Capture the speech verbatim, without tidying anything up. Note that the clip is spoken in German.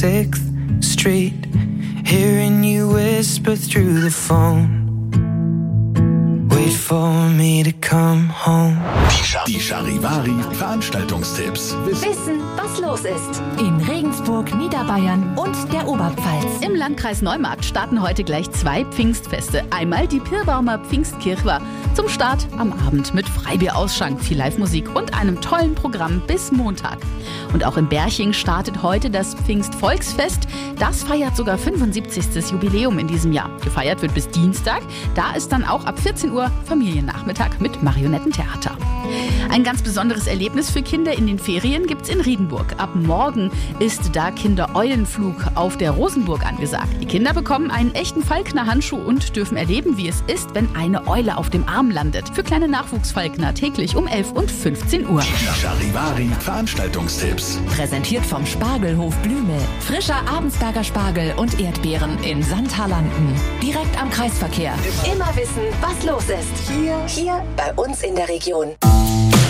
sixth Street, hearing you whisper through the phone. Wait for me to come home. Die Charivari Veranstaltungstipps. Wissen, was los ist. In Regensburg, Niederbayern und der Oberpfalz. Im Landkreis Neumarkt starten heute gleich zwei Pfingstfeste. Einmal die Pirbaumer Pfingstkirchweih zum Start am Abend mit Freibierausschank, viel Live-Musik und einem tollen Programm bis Montag. Und auch in Berching startet heute das Pfingstvolksfest. Das feiert sogar fünfundsiebzigstes Jubiläum in diesem Jahr. Gefeiert wird bis Dienstag. Da ist dann auch ab vierzehn Uhr Familiennachmittag mit Marionettentheater. Ein ganz besonderes Erlebnis für Kinder in den Ferien gibt's in Riedenburg. Ab morgen ist da Kinder-Eulenflug auf der Rosenburg angesagt. Die Kinder bekommen einen echten Falkner-Handschuh und dürfen erleben, wie es ist, wenn eine Eule auf dem Arm landet. Für kleine Nachwuchsfalkner täglich um elf und fünfzehn Uhr. Charivari Veranstaltungstipps. Präsentiert vom Spargelhof Blümel. Frischer Abensberger Spargel und Erdbeeren in Sandhaarlanden. Direkt am Kreisverkehr. Immer wissen, was los ist. Hier, hier bei uns in der Region.